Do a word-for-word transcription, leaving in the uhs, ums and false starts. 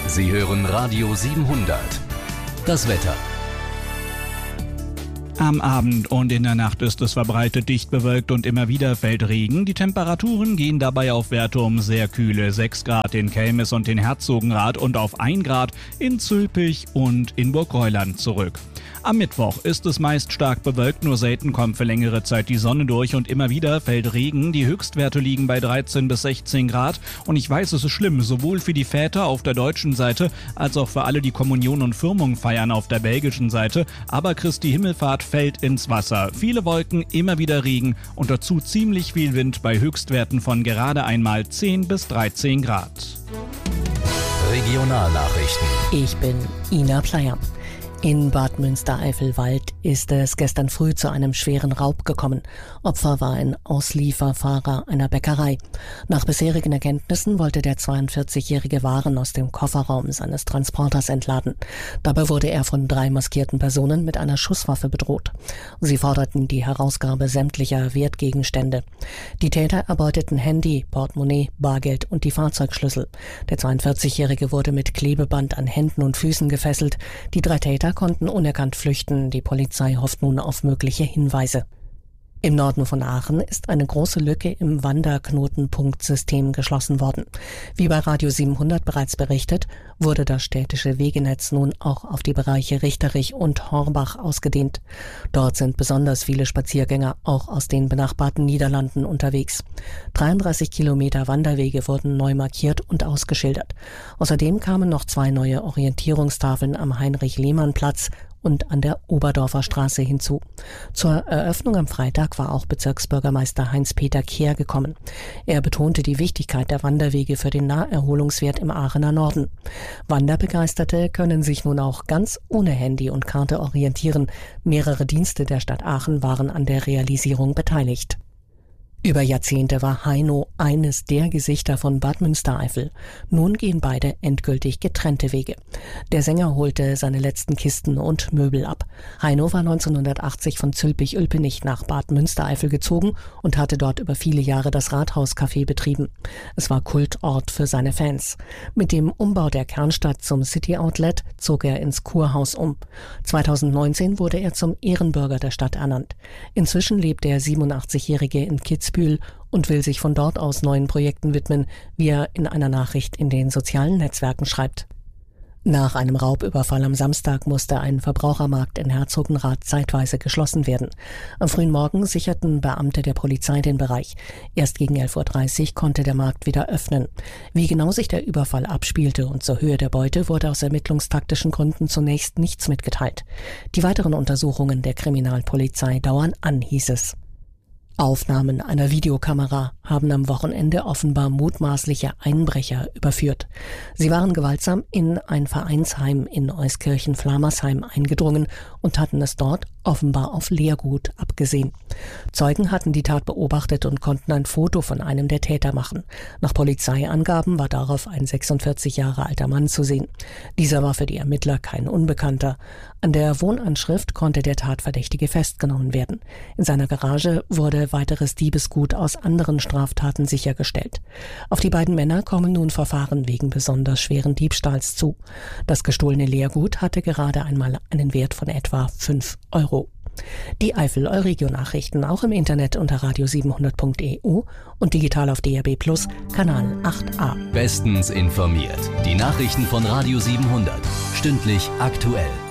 Sie hören Radio siebenhundert. Das Wetter. Am Abend und in der Nacht ist es verbreitet dicht bewölkt und immer wieder fällt Regen. Die Temperaturen gehen dabei auf Werte um sehr kühle sechs Grad in Kelmis und in Herzogenrath und auf ein Grad in Zülpich und in Burgreuland zurück. Am Mittwoch ist es meist stark bewölkt, nur selten kommt für längere Zeit die Sonne durch und immer wieder fällt Regen. Die Höchstwerte liegen bei dreizehn bis sechzehn Grad und ich weiß, es ist schlimm, sowohl für die Väter auf der deutschen Seite als auch für alle, die Kommunion und Firmung feiern auf der belgischen Seite. Aber Christi Himmelfahrt fällt ins Wasser. Viele Wolken, immer wieder Regen und dazu ziemlich viel Wind bei Höchstwerten von gerade einmal zehn bis dreizehn Grad. Regionalnachrichten. Ich bin Ina Pleyer. In Bad Münstereifel-Wald ist es gestern früh zu einem schweren Raub gekommen. Opfer war ein Auslieferfahrer einer Bäckerei. Nach bisherigen Erkenntnissen wollte der zweiundvierzigjährige Waren aus dem Kofferraum seines Transporters entladen. Dabei wurde er von drei maskierten Personen mit einer Schusswaffe bedroht. Sie forderten die Herausgabe sämtlicher Wertgegenstände. Die Täter erbeuteten Handy, Portemonnaie, Bargeld und die Fahrzeugschlüssel. Der zweiundvierzigjährige wurde mit Klebeband an Händen und Füßen gefesselt. Die drei Täter konnten unerkannt flüchten. Die Polizei hofft nun auf mögliche Hinweise. Im Norden von Aachen ist eine große Lücke im Wanderknotenpunktsystem geschlossen worden. Wie bei Radio siebenhundert bereits berichtet, wurde das städtische Wegenetz nun auch auf die Bereiche Richterich und Horbach ausgedehnt. Dort sind besonders viele Spaziergänger auch aus den benachbarten Niederlanden unterwegs. dreiunddreißig Kilometer Wanderwege wurden neu markiert und ausgeschildert. Außerdem kamen noch zwei neue Orientierungstafeln am Heinrich-Lehmann-Platz und an der Oberdorfer Straße hinzu. Zur Eröffnung am Freitag war auch Bezirksbürgermeister Heinz-Peter Kehr gekommen. Er betonte die Wichtigkeit der Wanderwege für den Naherholungswert im Aachener Norden. Wanderbegeisterte können sich nun auch ganz ohne Handy und Karte orientieren. Mehrere Dienste der Stadt Aachen waren an der Realisierung beteiligt. Über Jahrzehnte war Heino eines der Gesichter von Bad Münstereifel. Nun gehen beide endgültig getrennte Wege. Der Sänger holte seine letzten Kisten und Möbel ab. Heino war neunzehnhundertachtzig von Zülpich-Ülpenich nach Bad Münstereifel gezogen und hatte dort über viele Jahre das Rathauscafé betrieben. Es war Kultort für seine Fans. Mit dem Umbau der Kernstadt zum City Outlet zog er ins Kurhaus um. zweitausendneunzehn wurde er zum Ehrenbürger der Stadt ernannt. Inzwischen lebt der siebenundachtzigjährige in Kitzbühel und will sich von dort aus neuen Projekten widmen, wie er in einer Nachricht in den sozialen Netzwerken schreibt. Nach einem Raubüberfall am Samstag musste ein Verbrauchermarkt in Herzogenrath zeitweise geschlossen werden. Am frühen Morgen sicherten Beamte der Polizei den Bereich. Erst gegen elf Uhr dreißig konnte der Markt wieder öffnen. Wie genau sich der Überfall abspielte und zur Höhe der Beute wurde aus ermittlungstaktischen Gründen zunächst nichts mitgeteilt. Die weiteren Untersuchungen der Kriminalpolizei dauern an, hieß es. Aufnahmen einer Videokamera haben am Wochenende offenbar mutmaßliche Einbrecher überführt. Sie waren gewaltsam in ein Vereinsheim in Euskirchen-Flamersheim eingedrungen und hatten es dort offenbar auf Leergut abgesehen. Zeugen hatten die Tat beobachtet und konnten ein Foto von einem der Täter machen. Nach Polizeiangaben war darauf ein sechsundvierzig Jahre alter Mann zu sehen. Dieser war für die Ermittler kein Unbekannter. An der Wohnanschrift konnte der Tatverdächtige festgenommen werden. In seiner Garage wurde weiteres Diebesgut aus anderen Straftaten sichergestellt. Auf die beiden Männer kommen nun Verfahren wegen besonders schweren Diebstahls zu. Das gestohlene Leergut hatte gerade einmal einen Wert von etwa fünf Euro. Die Eifel-Euregio-Nachrichten auch im Internet unter radio siebenhundert punkt e u und digital auf D R B Plus, Kanal acht a. Bestens informiert. Die Nachrichten von Radio siebenhundert. Stündlich aktuell.